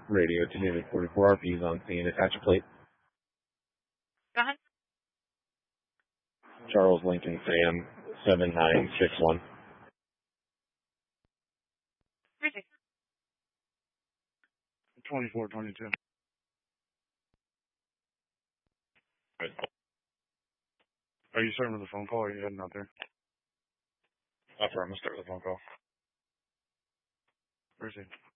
Radio to David 44 RPs on scene. Attach a plate. Go ahead. Charles Lincoln Sam 7961. Perfect. 2422. Right. Are you starting with a phone call or are you heading out there? I'm going to start with a phone call. Where's he?